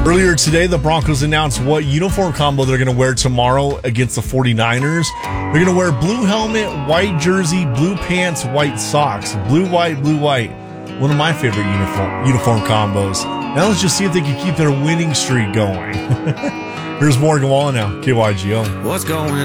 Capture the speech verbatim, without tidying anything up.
Earlier today, the Broncos announced what uniform combo they're going to wear tomorrow against the forty-niners. They're going to wear blue helmet, white jersey, blue pants, white socks. Blue, white, blue, white. One of my favorite uniform uniform combos. Now let's just see if they can keep their winning streak going. Here's Morgan Wallen now, K Y G O. What's going